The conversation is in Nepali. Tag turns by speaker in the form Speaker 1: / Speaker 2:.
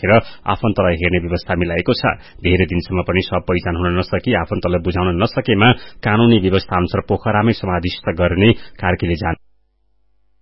Speaker 1: राखेर आफन्तलाई हेर्ने व्यवस्था मिलाएको छ। धेरै दिनसम्म पनि शव पहिचान हुन नसकी आफन्तलाई बुझाउन नसकेमा कानूनी व्यवस्था अनुसार पोखरामै समाधिस्थ गर्ने कार्कीले जान